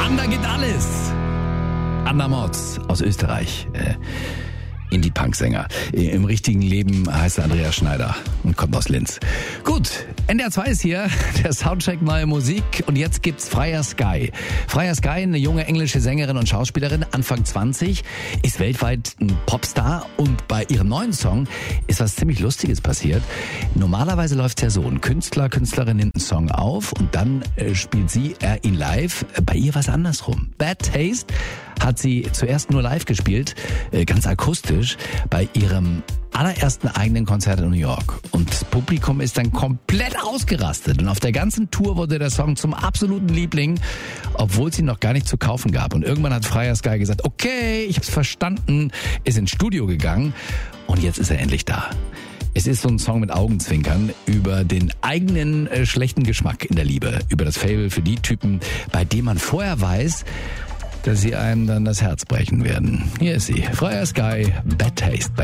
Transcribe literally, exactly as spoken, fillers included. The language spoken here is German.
Wanda gibt alles. Anna Mords aus Österreich. Äh, Indie-Punk-Sänger. Im richtigen Leben heißt er Andreas Schneider und kommt aus Linz. Gut, N D R zwei ist hier, der Soundcheck Neue Musik und jetzt gibt's Freya Sky. Freya Sky, eine junge englische Sängerin und Schauspielerin, Anfang zwanzig, ist weltweit ein Popstar und bei ihrem neuen Song ist was ziemlich Lustiges passiert. Normalerweise läuft's ja so, ein Künstler, Künstlerin nimmt einen Song auf und dann äh, spielt sie er ihn live. Bei ihr war's andersrum. Bad Taste hat sie zuerst nur live gespielt, äh, ganz akustisch, bei ihrem allerersten eigenen Konzert in New York. Und das Publikum ist dann komplett ausgerastet. Und auf der ganzen Tour wurde der Song zum absoluten Liebling, obwohl es ihn noch gar nicht zu kaufen gab. Und irgendwann hat Freya Sky gesagt, okay, ich hab's verstanden, ist ins Studio gegangen und jetzt ist er endlich da. Es ist so ein Song mit Augenzwinkern über den eigenen äh, schlechten Geschmack in der Liebe, über das Faible für die Typen, bei denen man vorher weiß, dass sie einem dann das Herz brechen werden. Hier ist sie, Freya Sky, Bad Taste bei